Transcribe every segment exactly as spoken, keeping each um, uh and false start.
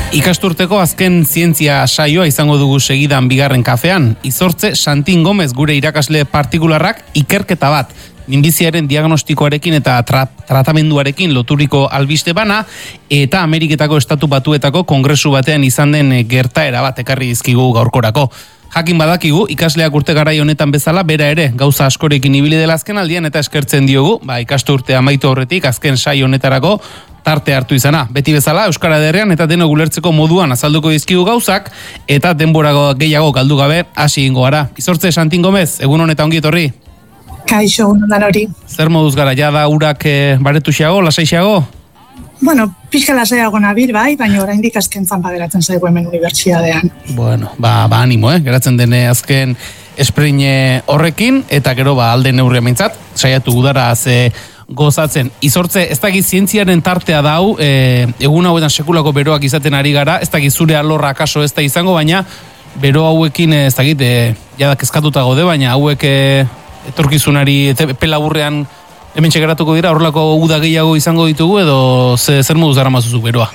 Ikasturteko azken zientzia saioa izango dugu segidan bigarren kafean. Izortze Santin Gomez gure irakasle partikularrak ikerketa bat. Minbiziaren diagnostikoarekin eta tra tratamenduarekin loturiko albiste bana eta Ameriketako Estatu Batuetako kongresu batean izan den gertaera bat ekarri dizkigu gaurkorako. Jakin badakigu, ikasleak urte garai honetan bezala, bera ere, gauza askorekin ibili dela azken aldian eta eskertzen diogu, ba, ikasturte amaitu horretik, azken saio honetarako tarte hartu izana. Beti bezala, Euskara Ederrean eta denok ulertzeko moduan azalduko dizkigu gauzak, eta denbora gehiago galdu gabe hasi egingo gara. Izortze Santin Gomez, egun honetan ongi etorri. Kaixo, ondan hori. Zer moduz gara, ja da urak eh, baretuxeago, lasaixeago? Bueno, pixka lasaiago nabil, bai, baina oraindik azken zanpa geratzen zaigu hemen unibertsitatean. Bueno, ba, ba animo, eh? Geratzen dene azken esprine horrekin, eta gero ba alde neurria mintzat, saiatu udara ze gozatzen. Izortze, ez dakit zientziaren tartea dau, e, egun hauetan sekulako beroak izaten ari gara, ez dakit zure alorra akaso ez da izango, baina bero hauekin ez dakit, e, jada kezkatuta gaude, baina hauek e, etorkizunari pelaburrean hemen txekaratuko dira, horrelako uda gehiago izango ditugu, edo ze, zer moduz dara mazuzuk beroa?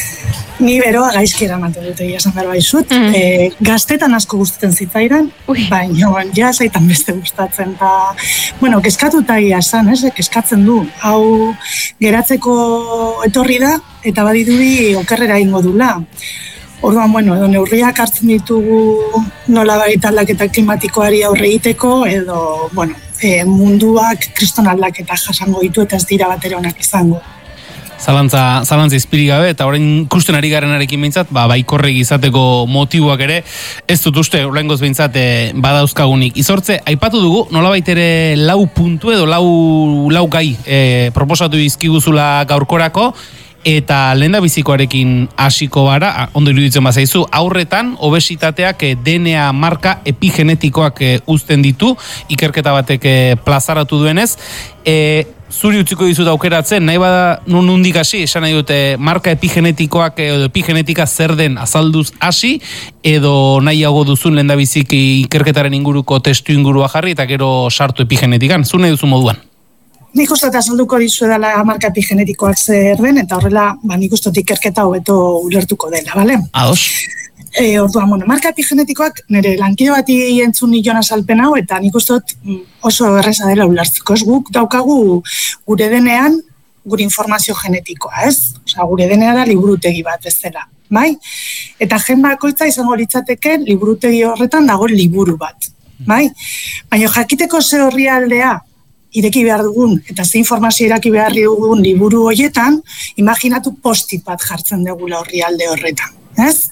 Ni beroa gaizki eramaten dute esan behar baizut. Mm. E, gaztetan asko gustatzen zitzaidan, baina ja zaitan beste gustatzen. Ta, bueno, keskatuta egia esan, ez? Keskatzen du. Hau geratzeko etorri da, eta badiduri okerrera ingo dula. Orduan, bueno, edo neurriak hartzen ditugu nolabait aldaketa klimatikoari aurre egiteko, edo, bueno, e, munduak kriston aldaketa jasango ditu eta ez dira batera onak izango. Zalantza, zalantza izpiri gabe, eta orain ikusten ari garenarekin behintzat, ba, baikorrek izateko motiboak ere, ez dut uste, oraingoz behintzat, e, badauzkagunik. Izortze, aipatu dugu, nolabait ere lau puntu edo lau, lau gai e, proposatu dizkiguzula gaurkorako, eta lehendabizikoarekin hasiko gara, ondo iruditzen bazaizu, aurretan obesitateak D N A marka epigenetikoak uzten ditu, ikerketa batek plazaratu duenez. E, zuri utziko dizut aukeratzen, nahi bada nun nundik hasi, esan nahi dute marka epigenetikoak edo epigenetika zer den azalduz hasi, edo nahiago duzun lehendabiziki ikerketaren inguruko testu ingurua jarri, eta gero sartu epigenetikan, zu nahi duzu moduan? Nik uste eta azalduko dizu edala marka epigenetikoak zer den, eta horrela, ba, nik uste ikerketa hobeto ulertuko dela, bale? Ados. E, orduan, bueno, marka epigenetikoak nire lankide bati entzun nion azalpen hau, eta nik uste oso erreza dela ulertzeko. Ez guk daukagu gure denean gure informazio genetikoa, ez? Osa, gure denea da liburutegi bat ez dela, bai? Eta gen bakoitza izango litzateke liburutegi horretan dago liburu bat, bai? Baina jakiteko ze horrialdea ireki behar dugun, eta ze informazio iraki behar dugun liburu horietan, imaginatu post-it bat jartzen dugula horrialde horretan, ez?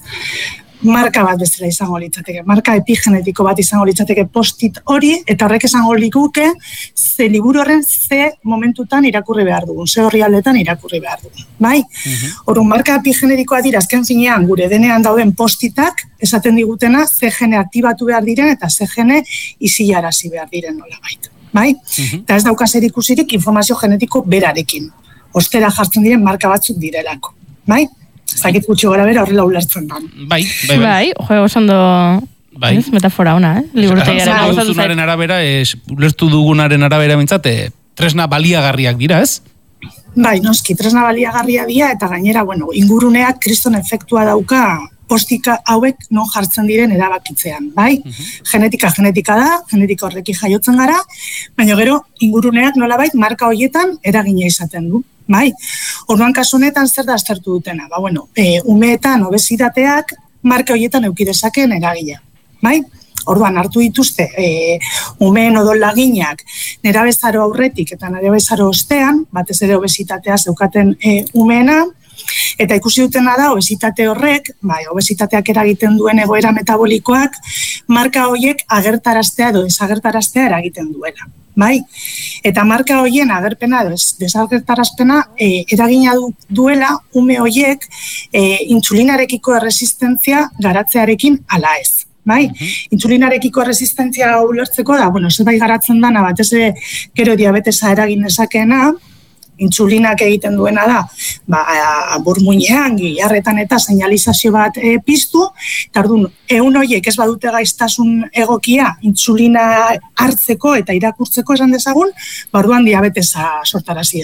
Marka bat bezala izango litzateke, marka epigenetiko bat izango litzateke post-it hori, eta horrek esango likuke ze liburu horren ze momentutan irakurri behar dugun, ze horrialdetan irakurri behar dugun, bai? Uh-huh. Orduan, marka epigenetikoa dira, azken finean, gure denean dauden post-itak, esaten digutena ze gene aktibatu behar diren, eta ze gene izilarazi behar diren nolabait. Bai? Uh-huh. Eta ez dauka zer ikusirik informazio genetiko berarekin. Ostera jartzen diren marka batzuk direlako. Bai? Ez dakit gutxi gara bera horrela ulertzen da. Bai, bai, bai. Bai, jo, osondo bai. Ez, metafora ona, eh? Liburutegiaren hau duzunaren arabera, es, ulertu dugunaren arabera bintzate, tresna baliagarriak dira, ez? Bai, noski, tresna baliagarria dira, eta gainera, bueno, inguruneak kriston efektua dauka postika hauek non jartzen diren erabakitzean, bai? Uh-huh. Genetika, genetika da, genetika horrekin jaiotzen gara, baina gero inguruneak nolabait marka horietan eragina izaten du, bai? Orduan kasu honetan zer da aztertu dutena? Ba, bueno, e, umeetan obesitateak marka horietan eduki dezakeen eragina, bai? Orduan hartu dituzte e, umeen odol laginak nerabezaro aurretik eta nerabezaro ostean, batez ere obesitatea zeukaten e, umeena, eta ikusi dutena da, obesitate horrek, bai, obesitateak eragiten duen egoera metabolikoak, marka horiek agertaraztea edo desagertaraztea eragiten duela. Bai? Eta marka horien agerpena edo desagertarazpena e, eragina du, duela ume horiek e, insulinarekiko erresistentzia garatzearekin ala ez. Bai? Uh-huh. Insulinarekiko erresistentzia ulertzeko da, bueno, zerbait garatzen dana, batez ere gero diabetesa eragin dezakeena, intsulinak egiten duena da, ba, burmuinean, giharretan eta seinalizazio bat e, piztu, eta orduan, ehun horiek ez badute gaiztasun egokia intsulina hartzeko eta irakurtzeko esan dezagun, ba, orduan diabetesa sortarazi dezake.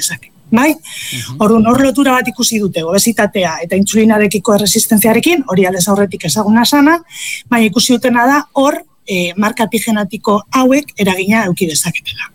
Bai? Orduan hor lotura bat ikusi dute, obesitatea eta insulinarekiko erresistentziarekin, hori aldez aurretik ezaguna sana, baina ikusi dutena da hor e, marka epigenetiko hauek eragina eduki dezaketela.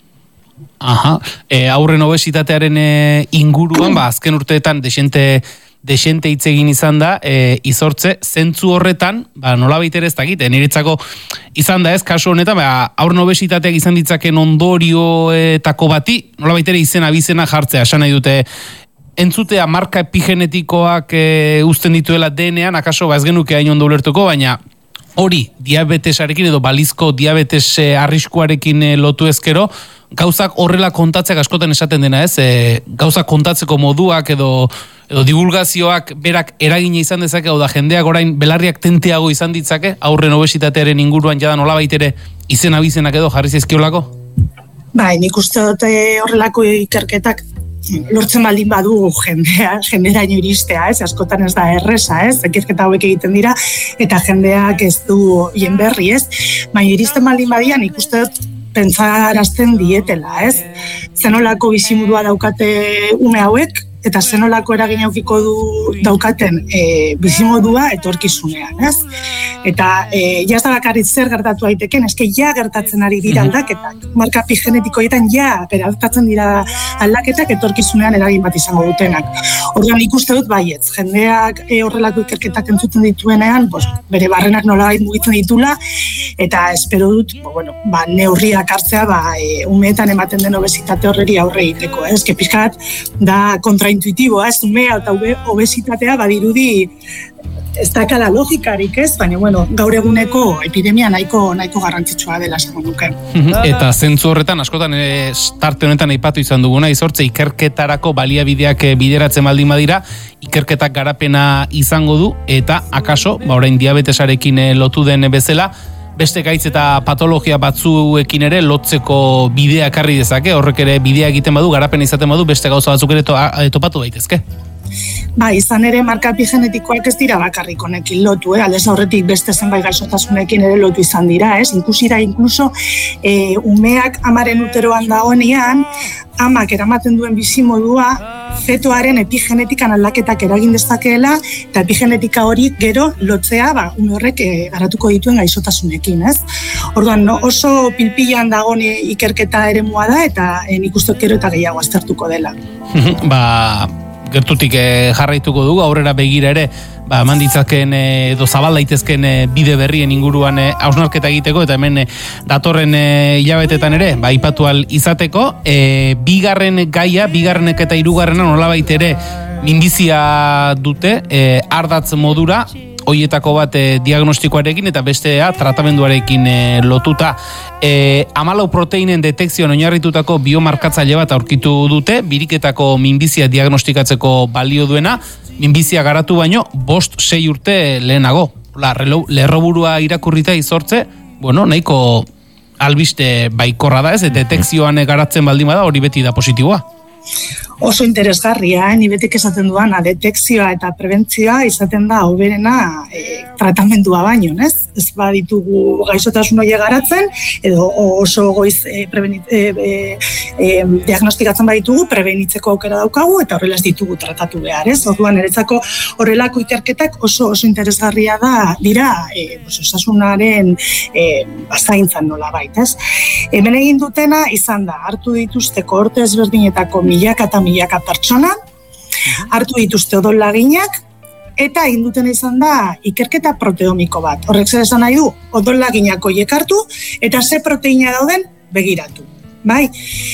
Aha, e, aurren obesitatearen e, inguruan, ba, azken urteetan desente desente hitz egin izan da, e, izortze, zentzu horretan, ba, nola baitere ez dakit, niretzako izan da ez, kasu honetan, ba, aurren obesitateak izan ditzaken ondorioetako bati, nola baitere izena bizena jartzea, esan nahi dute, entzutea marka epigenetikoak e, uzten dituela D N A-an, akaso, ba, ez genuke hain ondo ulertuko, baina hori, diabetesarekin edo balizko diabetes e, arriskuarekin e, lotu ezkero, gauzak horrela kontatzeak askotan esaten dena ez, e, gauzak kontatzeko moduak edo edo divulgazioak berak eragina izan dezake, hau da jendeak orain belarriak tenteago izan ditzake, aurren obesitatearen inguruan jada nolabait ere izena bizenak edo jarri zaizkiolako? Bai, nik uste dute horrelako ikerketak lortzen baldin badu jendea, jenderaino iristea, ez, askotan ez da erresa, ez, ikerketa hauek egiten dira, eta jendeak ez du hien berri, ez, baina iristen baldin badian ikuste dut pentsarazten dietela, ez, zenolako bizimodua daukate ume hauek, eta zenolako eragin aukiko du daukaten e, bizimodua etorkizunean, ez? Eta e, jaz da bakarrik zer gertatu daiteken, eske ja gertatzen ari dira aldaketak, marka epigenetikoetan ja gertatzen dira aldaketak etorkizunean eragin bat izango dutenak. Orduan ikuste dut baietz, jendeak e, horrelako ikerketak entzuten dituenean, pues, bere barrenak nolabait mugitzen ditula, eta espero dut, bueno, ba, neurriak hartzea, ba, e, umeetan ematen den obesitate horreri aurre egiteko, ez? Que pixkat da kontraintuitiboa, ez, umea eta obesitatea badirudi ez dakala logikarik, ez? Baina, bueno, gaur eguneko epidemia nahiko nahiko garrantzitsua dela esango nuke. Eta zentzu horretan, askotan, e, tarte honetan aipatu izan duguna, izortze ikerketarako baliabideak bideratzen baldin badira, ikerketak garapena izango du, eta akaso, ba, orain diabetesarekin lotu den bezala, beste gaitz eta patologia batzuekin ere lotzeko bidea ekarri dezake, horrek ere bidea egiten badu, garapena izaten badu, beste gauza batzuk ere to, a, topatu daitezke. Ba, izan ere marka epigenetikoak ez dira bakarrik honekin lotu, eh? Aldez aurretik beste zenbait gaixotasunekin ere lotu izan dira, ez? Ikusi da inkluso e, umeak amaren uteroan dagoenean, amak eramaten duen bizimodua fetoaren epigenetikan aldaketak eragin dezakeela, eta epigenetika hori gero lotzea, ba, ume horrek e, garatuko dituen gaixotasunekin, ez? Orduan, no, oso pilpilan dagoen ikerketa eremua da, eta e, nik uste gero eta gehiago aztertuko dela. Ba, gertutik eh, jarraituko dugu, aurrera begira ere, ba, eman ditzaken edo zabal daitezken e, bide berrien inguruan e, hausnarketa egiteko, eta hemen e, datorren e, hilabetetan ere, ba, ipatu ahal izateko, e, bigarren gaia, bigarrenek eta hirugarrena nolabait ere minbizia dute, e, ardatz modura, hoietako bat e, diagnostikoarekin eta bestea tratamenduarekin e, lotuta. E, amalau proteinen detekzioan oinarritutako biomarkatzaile bat aurkitu dute, biriketako minbizia diagnostikatzeko balio duena, minbizia garatu baino, bost sei urte lehenago. La, lerroburua irakurrita izortze, bueno, nahiko albiste baikorra da ez, detekzioan garatzen baldin bada, hori beti da positiboa. Oso interesgarria, eh? Ni betik esaten duana, detekzioa eta prebentzioa izaten da hoberena e, tratamendua baino, ez? Ez baditugu gaixotasun horiek garatzen, edo oso goiz e, prebenit, e, e, e, diagnostikatzen baditugu, prebenitzeko aukera daukagu, eta horrela ez ditugu tratatu behar, ez? Orduan, niretzako horrelako ikerketak oso oso interesgarria da, dira, e, osasunaren e, bazaintzan nola bait, ez? Hemen egin dutena izan da, hartu dituzte kohorte ezberdinetako milaka eta milaka pertsona, hartu dituzte odol laginak, eta egin dutena izan da ikerketa proteomiko bat. Horrek zer esan nahi du, odol laginak horiek hartu, eta ze proteina dauden begiratu. Bai?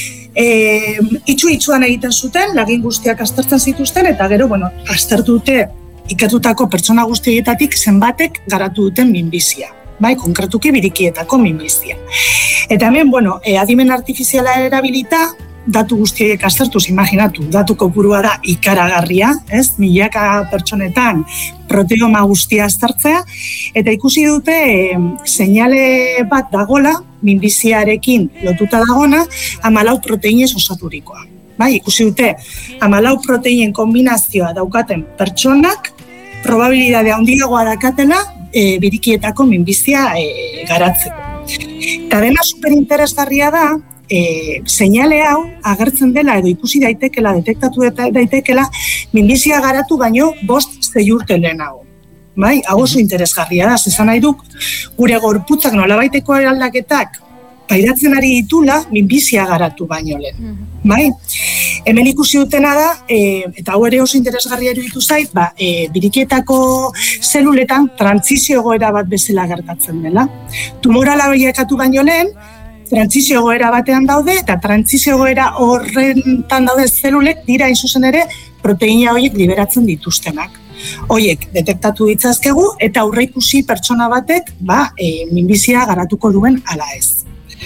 E, itxu-itxuan egiten zuten, lagin guztiak aztertzen zituzten, eta gero, bueno, aztertu dute ikertutako pertsona guztietatik zenbatek garatu duten minbizia. Bai, konkretuki birikietako minbizia. Eta hemen, bueno, e, adimen artifiziala erabilita, datu guztiek aztertuz, imaginatu, datu kopurua da ikaragarria, ez? Milaka pertsonetan proteoma guztia aztertzea, eta ikusi dute e, seinale bat dagola, minbiziarekin lotuta dagona, hamalau proteinez osaturikoa. Bai, ikusi dute, hamalau proteinen kombinazioa daukaten pertsonak, probabilidade handiagoa dakatela, e, birikietako minbizia e, garatzeko. Eta dena superinteresgarria da, e, seinale hau agertzen dela edo ikusi daitekela, detektatu daitekela, minbizia garatu baino bost zei urte lehenago. Bai, hau oso interesgarria da, esan nahi duk, gure gorputzak nolabaiteko aldaketak pairatzen ari ditula, minbizia garatu baino lehen. Bai? Hemen ikusi dutena da, e, eta hau ere oso interesgarria iruditu zait, ba, e, birikietako zeluletan trantsizio egoera bat bezala gertatzen dela. Tumorala bilakatu baino lehen, trantsizio egoera batean daude, eta trantsizio egoera horrentan daude zelulek dira zuzen ere proteina horiek liberatzen dituztenak. Hoiek detektatu ditzazkegu eta aurreikusi pertsona batek ba, e, minbizia garatuko duen ala ez.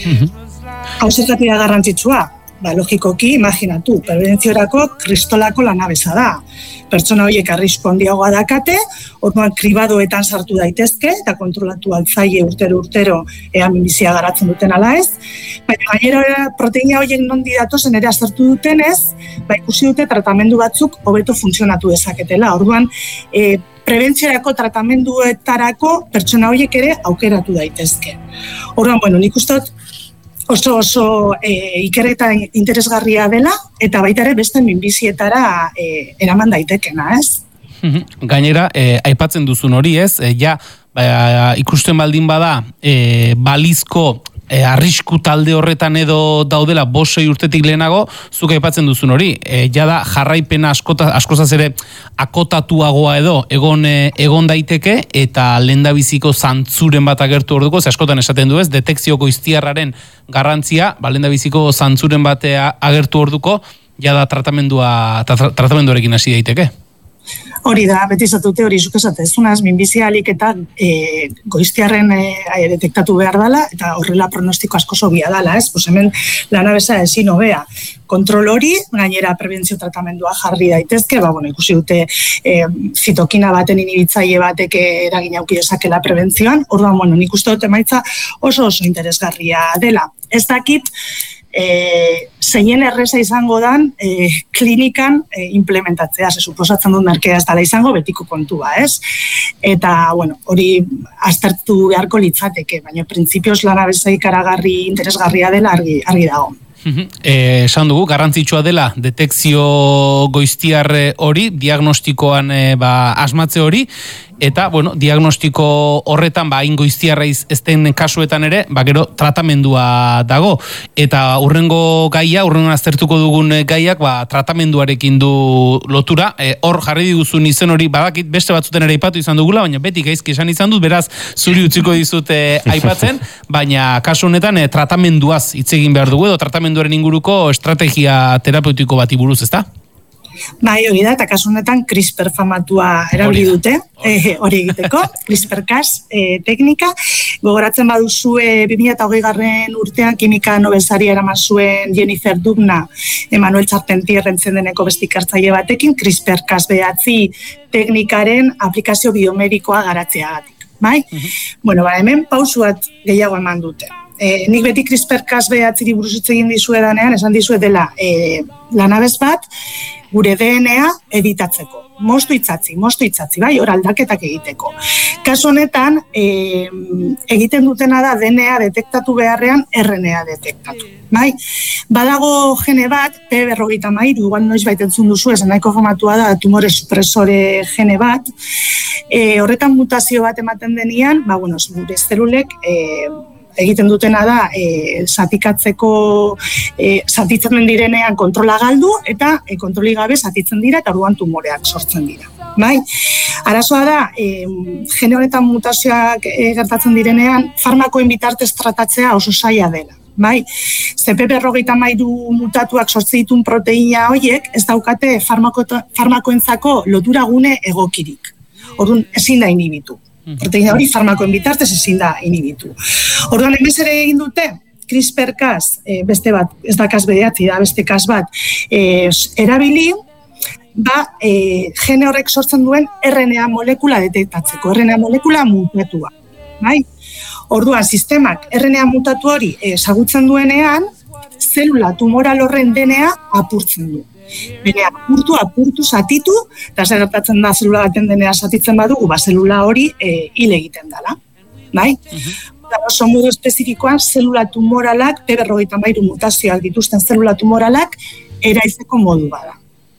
Hau zergatik da garrantzitsua? Ba, logikoki, imaginatu, prebentziorako kristolako lanabesa da. Pertsona horiek arrisku handiagoa dakate, orduan kribadoetan sartu daitezke, eta kontrolatu altzaile urtero urtero ea minbizia garatzen duten ala ez. Baina gainera proteina horiek nondi datozen ere aztertu dutenez, ba, ikusi dute tratamendu batzuk hobeto funtzionatu dezaketela. Orduan, e, prebentziorako tratamenduetarako pertsona horiek ere aukeratu daitezke. Orduan, bueno, nik uste dut oso oso e, ikerketa interesgarria dela, eta baita ere beste minbizietara e, eraman daitekena, ez? Gainera, e, aipatzen duzun hori, ez? E, ja, ba, ikusten baldin bada, e, balizko E, arrisku talde horretan edo daudela bosei urtetik lehenago, zuk aipatzen duzun hori, e, jada jarraipena askota, askozaz ere akotatuagoa edo egon, e, egon daiteke, eta lehendabiziko zantzuren bat agertu orduko, ze askotan esaten du ez, detekzioko iztiarraren garrantzia, ba, lehendabiziko zantzuren batea agertu orduko, jada tratamendua, tra, tratamenduarekin hasi daiteke. Hori da, beti zatute hori zuk esatezunaz, minbizia aliketa e, goiztiarren e, detektatu behar dela, eta horrela pronostiko asko zobia dela, ez? Pues hemen lanabesa ezin hobea. Kontrol hori, gainera prebentzio tratamendua jarri daitezke, ba, bueno, ikusi dute e, zitokina baten inhibitzaile batek eragin auki dezakela prebentzioan, orduan, bueno, nik uste dut emaitza oso oso interesgarria dela. Ez dakit, E, zeinen erreza izango dan e, klinikan e, implementatzea, ze suposatzen dut merkea ez dela izango betiko kontua, ez? Eta, bueno, hori aztertu beharko litzateke, baina printzipioz lanabesa ikaragarri interesgarria dela argi, argi dago. Eh, esan dugu, garrantzitsua dela detekzio goiztiar hori, diagnostikoan e, ba, asmatze hori, eta, bueno, diagnostiko horretan, ba, hain goiztiarra ezten kasuetan ere, ba, gero, tratamendua dago. Eta urrengo gaia, urrengo aztertuko dugun gaiak, ba, tratamenduarekin du lotura. E, hor jarri diguzun izen hori, badakit beste batzuten ere aipatu izan dugula, baina beti gaizki esan izan dut, beraz, zuri utziko dizut e, aipatzen, baina kasu honetan e, tratamenduaz hitz egin behar dugu, edo tratamenduaren inguruko estrategia terapeutiko bati buruz, ezta? Bai, hori da, eta kasu honetan CRISPR famatua erabili dute, hori e, egiteko, CRISPR-Cas e, teknika. Gogoratzen baduzue bi mila hogei garren urtean kimika Nobel saria eraman zuen Jennifer Doudna, Emmanuel Charpentier rentzendeneko beste ikertzaile batekin, CRISPR-Cas behatzi teknikaren aplikazio biomedikoa garatzeagatik. Bai? Uh-huh. Bueno, ba, hemen pausu bat gehiago eman dute. E, nik beti CRISPR-Cas behatziri buruz hitz egin dizuedanean, esan dizue dela e, lanabez bat, gure D N A editatzeko. Moztu itzatzi, moztu itzatzi, bai, hor aldaketak egiteko. Kasu honetan, e, egiten dutena da D N A detektatu beharrean R N A detektatu. Bai? Badago gene bat, P berrogeita hamairu, igual noiz baitentzun duzu, esan nahiko formatua da, tumore supresore gene bat. E, horretan mutazio bat ematen denean, ba, bueno, gure zelulek, e, egiten dutena da e, zatikatzeko e, zatitzen direnean kontrola galdu eta e, kontroli gabe zatitzen dira eta orduan tumoreak sortzen dira. Bai? Arazoa da, e, gene honetan mutazioak e, gertatzen direnean farmakoen bitartez tratatzea oso zaila dela. Bai, ze P berrogeita hamairu mutatuak sortze ditun proteina horiek ez daukate farmako, farmakoentzako lotura gune egokirik. Orduan ezin da inhibitu. Proteina hori farmakoen bitartez ezin da inhibitu. Orduan, enbez ere egin dute, CRISPR-Cas, e, beste bat, ez da Cas behatzi da, beste Cas bat, e, erabili, ba, e, gene horrek sortzen duen R N A molekula detektatzeko, R N A molekula mutatua. Bai? Orduan, sistemak R N A mutatu hori ezagutzen duenean, zelula tumoral horren D N A apurtzen du. Bene, apurtu, apurtu, zatitu, eta zer gertatzen da zelula baten denea zatitzen badugu, ba, zelula hori e, hil egiten dela. Bai? Uh-huh. oso modu espezifikoan zelula tumoralak, P berrogeita hamairu mutazioak dituzten zelula tumoralak eraizeko modu bada.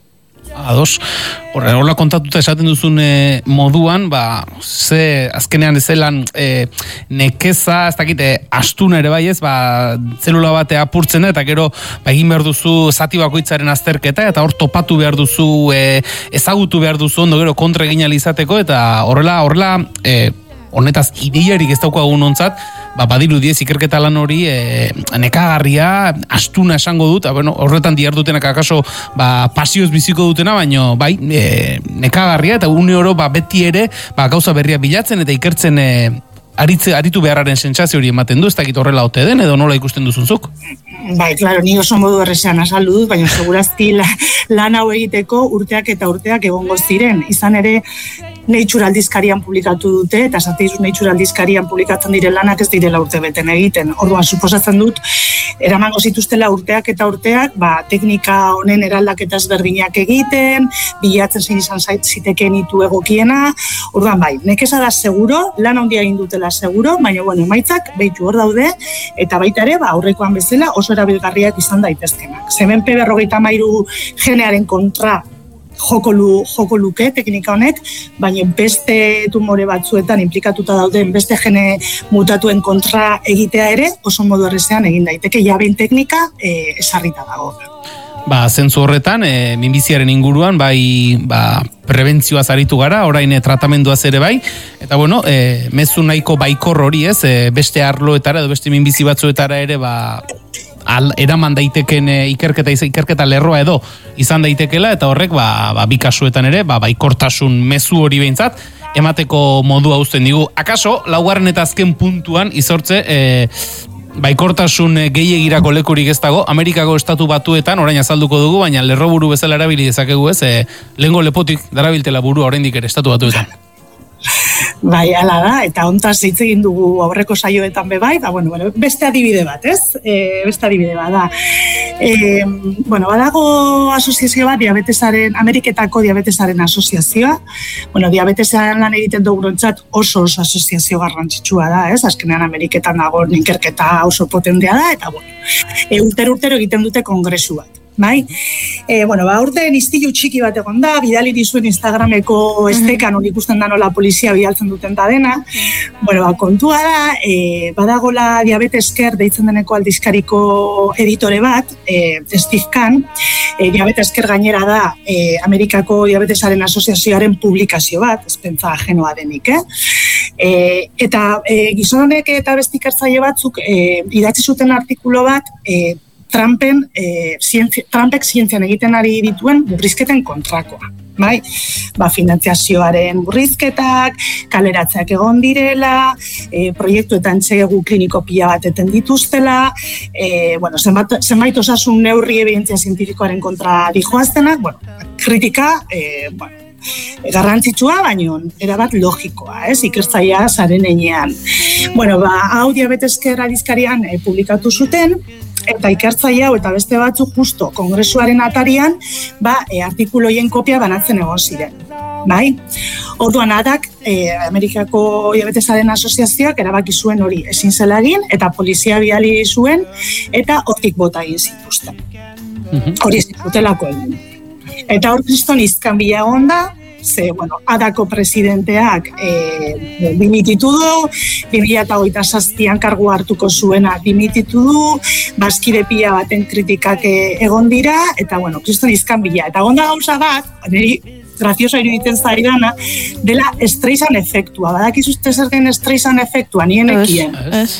Ados, horrela kontatuta esaten duzun e, moduan, ba, ze, azkenean ezelan e, nekeza, ez dakite, astuna ere bai ez, ba, zelula bate apurtzen da, eta gero, ba, egin behar duzu zati bakoitzaren azterketa, eta hor topatu behar duzu, e, ezagutu behar duzu, ondo gero kontra egin alizateko, eta horrela, horrela, e, honetaz ideiarik ez daukagun ontzat, ba, badiru diez ikerketa lan hori e, nekagarria, astuna esango dut, bueno, horretan diar dutenak akaso ba, pasioz biziko dutena, baino bai, e, nekagarria, eta une oro ba, beti ere ba, gauza berria bilatzen, eta ikertzen e, aritze, aritu beharraren sentsazio hori ematen du, ez dakit horrela ote den, edo nola ikusten duzunzuk? Bai, klaro, ni oso modu errezean azaldu dut, baina segurazki lan hau egiteko urteak eta urteak egongo ziren. Izan ere, Nature aldizkarian publikatu dute, eta zateizu Nature aldizkarian publikatzen diren lanak ez direla urte beten egiten. Orduan, suposatzen dut, eramango zituztela urteak eta urteak, ba, teknika honen eraldaketa ezberdinak egiten, bilatzen zein izan zitekeen itu egokiena. Orduan, bai, nekeza da seguro, lan handia egin dutela seguro, baina, bueno, emaitzak, behitu hor daude, eta baita ere, ba, aurrekoan bezala oso erabilgarriak izan daitezkenak. Zemen P berrogeita hamairu genearen kontra joko, lu, joko luke teknika honek, baina beste tumore batzuetan implikatuta dauden beste gene mutatuen kontra egitea ere oso modu errezean egin daiteke, jabein teknika e, esarrita dago. Ba, zentzu horretan, e, minbiziaren inguruan, bai, ba, prebentzioaz aritu gara, orain e, tratamenduaz ere bai, eta bueno, e, mezu nahiko baikor hori ez, e, beste arloetara edo beste minbizi batzuetara ere, ba, al, eraman daiteken e, ikerketa, ikerketa lerroa edo izan daitekela, eta horrek, ba, ba, bi kasuetan ere, ba, baikortasun mezu hori behintzat, emateko modua uzten digu. Akaso, laugarren eta azken puntuan, izortze, e, baikortasun gehiegirako lekurik ez dago, Amerikako estatu batuetan, orain azalduko dugu, baina lerroburu bezala erabili dezakegu ez, e, lehengo lepotik darabiltela burua oraindik ere estatu batuetan. Bai, ala da, eta hontaz hitz egin dugu aurreko saioetan be bai, da, bueno, bueno, beste adibide bat, ez? E, beste adibide bat da. E, bueno, badago asoziazio bat, diabetesaren, Ameriketako diabetesaren asoziazioa. Bueno, diabetesaren lan egiten dugurontzat oso oso asoziazio garrantzitsua da, ez? Azkenean Ameriketan dago ikerketa oso potentea da, eta bueno, e, urtero urtero egiten dute kongresu bat. Bai, e, bueno, ba, urten iztilu txiki bat egon da, bidali dizuen Instagrameko estekan hori ikusten da nola polizia bialtzen duten da dena. Bueno, ba, kontua da, e, badagola diabetesker deitzen deneko aldizkariko editore bat, e, Steve Kahn, e, diabetesker gainera da e, Amerikako diabetesaren asoziazioaren publikazio bat, ez pentsa ajenoa denik, eh? E, eta e, gizonek eta beste ikertzaile batzuk e, idatzi zuten artikulu bat, e, Trumpen, eh, zientzia, Trumpek zientzian egiten ari dituen murrizketen kontrakoa. Bai? Ba, finantziazioaren murrizketak, kaleratzeak egon direla, e, proiektuetan txegu kliniko pila bat eten dituztela, e, bueno, zenbait, zenbait osasun neurri ebidentzia zientifikoaren kontra dijoaztenak, bueno, kritika, e, bueno, garrantzitsua, baino erabat logikoa, ez, ikertzailea zaren enean. Bueno, ba, hau diabetesker aldizkarian e, publikatu zuten, eta ikertzaile hau eta beste batzuk justo kongresuaren atarian, ba, e, artikuloien kopia banatzen egon ziren. Bai? Orduan adak, e, Amerikako diabetesaren asoziazioak erabaki zuen hori ezin zela egin, eta polizia bidali zuen, eta hortik bota egin zituzten. Hori ez dutelako egin. Eta hor kriston izkan bila egon da, ze, bueno, adako presidenteak e, dimititu du, bi mila hogeita zazpian kargu hartuko zuena dimititu du, bazkide pila baten kritikak egon dira, eta, bueno, kriston izkan bila. Eta egon da gauza bat, niri grazioso iruditzen zaidana, dela Streisand efektua. Badakizuzte zer den Streisand efektua, nien ekien.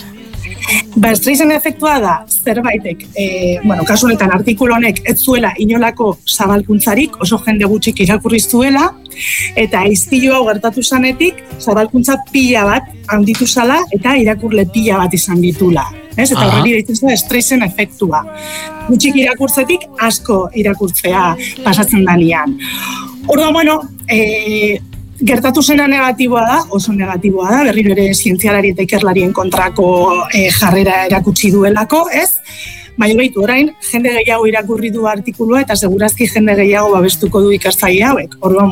Ba, Streisand efektua da, zerbaitek, e, bueno, kasu honetan artikulu honek ez zuela inolako zabalkuntzarik, oso jende gutxik irakurri zuela, eta iztilu hau gertatu zanetik, zabalkuntza pila bat handitu zala, eta irakurle pila bat izan ditula. Ez? Eta horreli deitzen da Streisand efektua. Gutxik irakurtzetik asko irakurtzea pasatzen danian. Orduan, bueno, e, gertatu zena negatiboa da, oso negatiboa da, berriro ere zientzialari eta ikerlarien kontrako e, jarrera erakutsi duelako, ez? Baina behitu, orain, jende gehiago irakurri du artikulua eta segurazki jende gehiago babestuko du ikertzaile hauek. Orduan, bueno,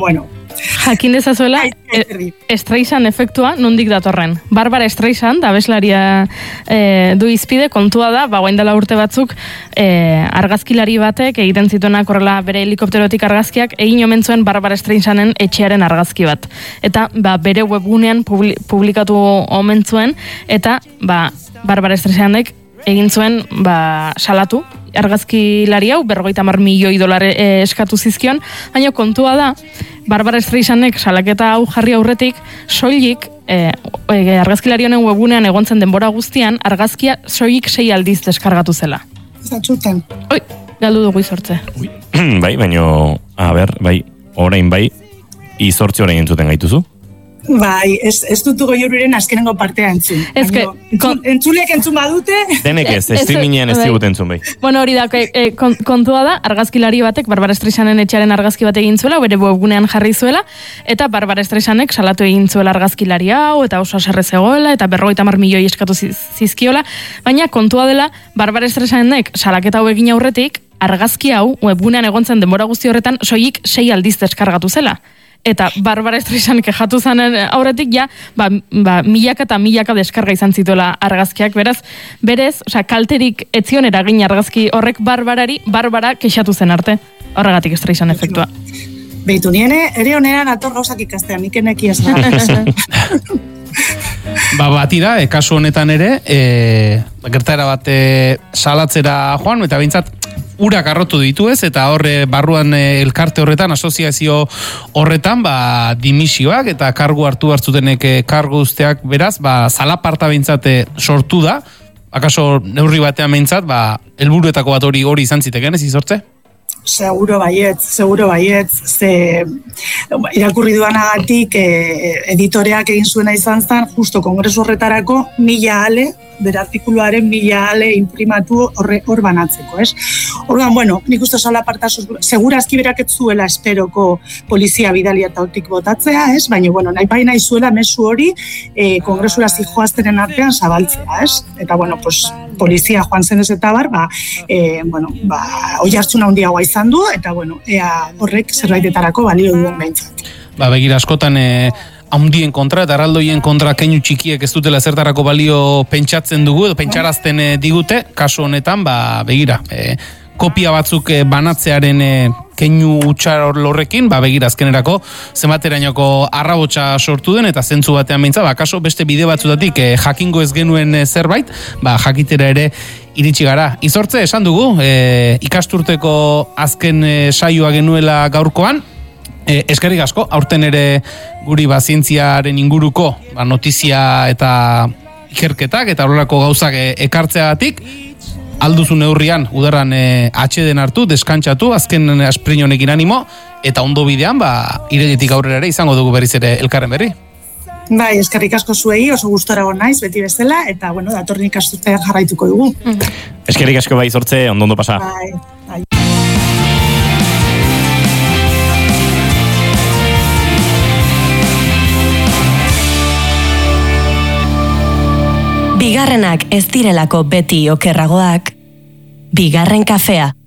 Jakin dezazuela, Streisand efektua nondik datorren. Barbara Streisand, abeslaria e, du izpide, kontua da, ba, guain dela urte batzuk, e, argazkilari batek, egiten zituenak horrela bere helikopterotik argazkiak, egin omen zuen Barbara Streisanden etxearen argazki bat. Eta ba, bere webgunean publikatu omen zuen, eta ba, Barbara Streisandek egin zuen ba, salatu, argazkilari hau, berrogeita hamar milioi dolar e, eskatu zizkion, baina kontua da, Barbara Streisandek salaketa hau jarri aurretik, soilik, e, e, argazkilari honen webunean egontzen denbora guztian, argazkia soilik sei aldiz deskargatu zela. Zatxuten. Oi, galdu dugu izortze. Bai, baina, a ber, bai, orain bai, izortze orain entzuten gaituzu? Bai, ez, ez dutu goiururen azkenengo partea entzun. Ez que... Entzulek entzun badute... Denek ez, streamingean ez digut entzun bai. Bueno, hori da, e, kontua da, argazkilari batek, Barbara Streisanen etxearen argazki bat egin zuela, bere webgunean jarri zuela, eta Barbara Streisanek salatu egin zuela argazkilari hau, eta oso haserre zegoela, eta berrogeita hamar milioi eskatu zizkiola, baina kontua dela, Barbara Streisanek salaketa hau egin aurretik, argazki hau, webgunean egontzen denbora guzti horretan, soilik sei aldiz deskargatu zela. Eta Barbara Streisand kexatu zanen aurretik ja, ba, ba, milaka eta milaka deskarga izan zituela argazkiak, beraz, berez, osea, kalterik etzion eragin argazki horrek Barbarari, Barbara kexatu zen arte, horregatik Streisand efektua. Beitu, niene, ere honera nator gauzak ikastea, nik eneki ez da. Ba, batira, e, kasu honetan ere, e, gertaera bat e, salatzera joan, eta behintzat, urak arrotu ditu ez, eta horre barruan elkarte horretan, asoziazio horretan, ba, dimisioak eta kargu hartu hartzutenek kargu usteak beraz, ba, zalaparta behintzate sortu da, akaso neurri batean behintzat, ba, helburuetako bat hori hori izan ziteken, ez izortze? Seguro baietz, seguro baietz, ze irakurri duanagatik e, editoreak egin zuena izan zen, justo kongresu horretarako, mila ale, bere artikuluaren mila ale imprimatu horre hor banatzeko, ez? Orduan, bueno, nik uste sola partasuz, segurazki berak ez zuela esperoko polizia bidalia eta hortik botatzea, ez? Baina, bueno, nahi bai nahi zuela mezu hori e, kongresura zijoazteren artean zabaltzea, ez? Eta, bueno, pues, polizia joan zen ez eta bar, ba, e, bueno, ba, oi hartzuna handiagoa izan du, eta, bueno, ea horrek zerbaitetarako balio duen behintzat. Ba, begira, askotan, e, haundien kontra eta arraldoien kontra keinu txikiek ez dutela zertarako balio pentsatzen dugu edo pentsarazten e, digute, kasu honetan, ba, begira, e, kopia batzuk e, banatzearen e, keinu utxar lorrekin, ba, begira, azkenerako zenbaterainoko arrabotsa sortu den eta zentzu batean beintza, ba, kaso beste bide batzutatik e, jakingo ez genuen e, zerbait, ba, jakitera ere iritsi gara. Izortze, esan dugu, e, ikasturteko azken e, saioa genuela gaurkoan, E, eskerrik asko, aurten ere guri ba, zientziaren inguruko ba, notizia eta ikerketak eta horrelako gauzak e, ekartzeagatik, alduzu neurrian udarran e, atxeden hartu, deskantzatu, azken asprin honekin animo, eta ondo bidean, ba, iregetik aurrera ere izango dugu berriz ere elkarren berri. Bai, eskerrik asko zuei, oso gustora egon naiz, beti bezala, eta, bueno, datorren ikasturtean jarraituko dugu. Mm-hmm. Eskerrik asko bai, Izortze, ondo ondo pasa. Bai, bai. Bigarrenak ez direlako beti okerragoak, bigarren kafea.